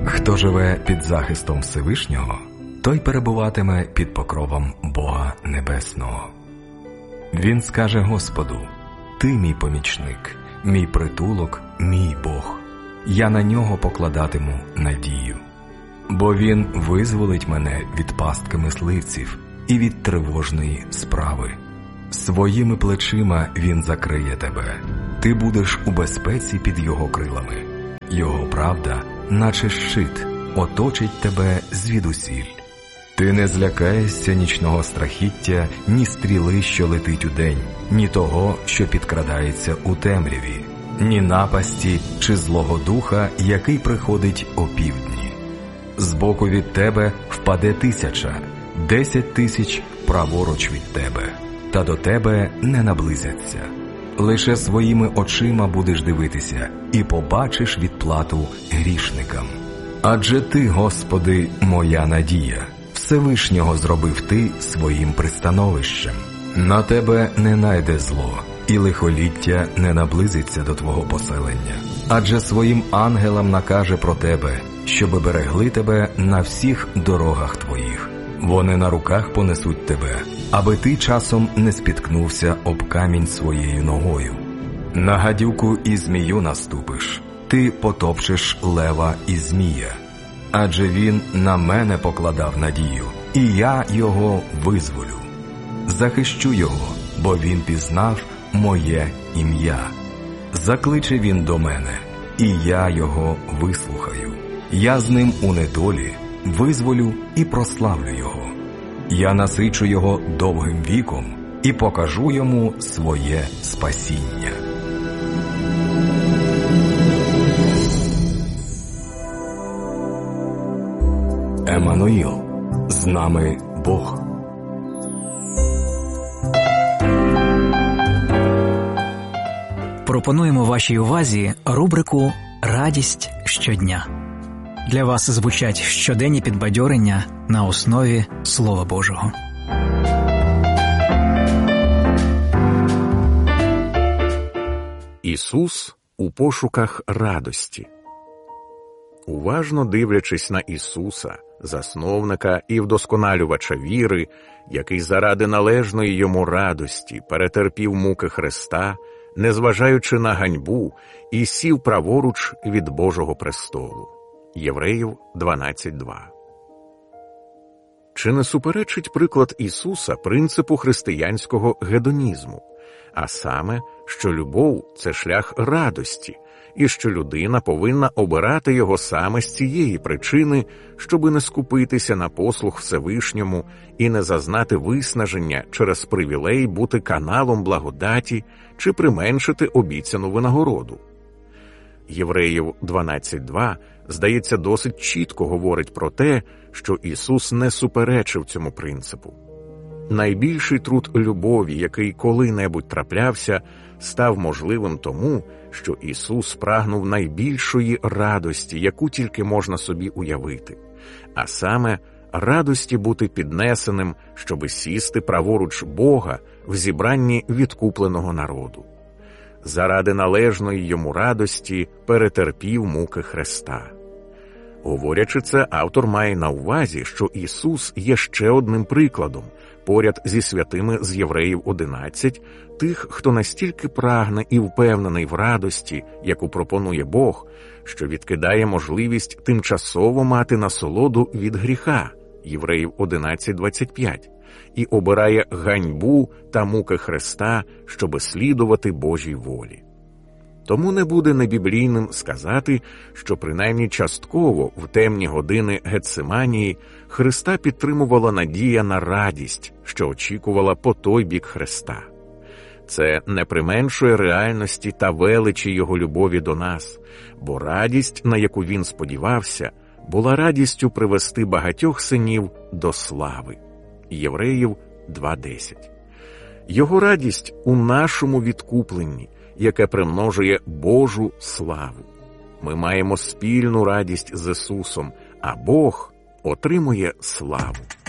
Хто живе під захистом Всевишнього, той перебуватиме під покровом Бога Небесного. Він скаже Господу: «Ти мій помічник, мій притулок, мій Бог. Я на нього покладатиму надію. Бо він визволить мене від пастки мисливців і від тривожної справи. Своїми плечима він закриє тебе. Ти будеш у безпеці під його крилами. Його правда, наче щит, оточить тебе звідусіль. Ти не злякаєшся нічного страхіття, ні стріли, що летить удень, ні того, що підкрадається у темряві, ні напасті чи злого духа, який приходить опівдні. Збоку від тебе впаде 1000, 10 000 праворуч від тебе, та до тебе не наблизяться. Лише своїми очима будеш дивитися і побачиш відплату грішникам. Адже ти, Господи, моя надія, Всевишнього зробив ти своїм пристановищем. На тебе не найде зло, і лихоліття не наблизиться до твого поселення. Адже своїм ангелам накаже про тебе, щоби берегли тебе на всіх дорогах твоїх. Вони на руках понесуть тебе, аби ти часом не спіткнувся об камінь своєю ногою. На гадюку і змію наступиш, ти потопчеш лева і змія. Адже він на мене покладав надію, і я його визволю. Захищу його, бо він пізнав моє ім'я. Закличе він до мене, і я його вислухаю. Я з ним у недолі визволю і прославлю його. Я насичу його довгим віком і покажу йому своє спасіння. Еммануїл, з нами Бог. Пропонуємо вашій увазі рубрику «Радість щодня». Для вас звучать щоденні підбадьорення на основі Слова Божого. Ісус у пошуках радості. Уважно дивлячись на Ісуса, засновника і вдосконалювача віри, який заради належної йому радості перетерпів муки Христа, незважаючи на ганьбу, і сів праворуч від Божого престолу. Євреїв 12:2. Чи не суперечить приклад Ісуса принципу християнського гедонізму, а саме, що любов – це шлях радості, і що людина повинна обирати його саме з цієї причини, щоби не скупитися на послуг Всевишньому і не зазнати виснаження через привілей бути каналом благодаті чи применшити обіцяну винагороду? Євреїв 12:2, здається, досить чітко говорить про те, що Ісус не суперечив цьому принципу. Найбільший труд любові, який коли-небудь траплявся, став можливим тому, що Ісус прагнув найбільшої радості, яку тільки можна собі уявити, а саме радості бути піднесеним, щоби сісти праворуч Бога в зібранні відкупленого народу. Заради належної йому радості перетерпів муки Христа. Говорячи це, автор має на увазі, що Ісус є ще одним прикладом, поряд зі святими з Євреїв 11, тих, хто настільки прагне і впевнений в радості, яку пропонує Бог, що відкидає можливість тимчасово мати насолоду від гріха, Євреїв 11:25, і обирає ганьбу та муки Христа, щоби слідувати Божій волі. Тому не буде небіблійним сказати, що принаймні частково в темні години Гетсиманії Христа підтримувала надія на радість, що очікувала по той бік Христа. Це не применшує реальності та величі Його любові до нас, бо радість, на яку Він сподівався, була радістю привести багатьох синів до слави. Євреїв 2:10. Його радість у нашому відкупленні, яке примножує Божу славу. Ми маємо спільну радість з Ісусом, а Бог отримує славу.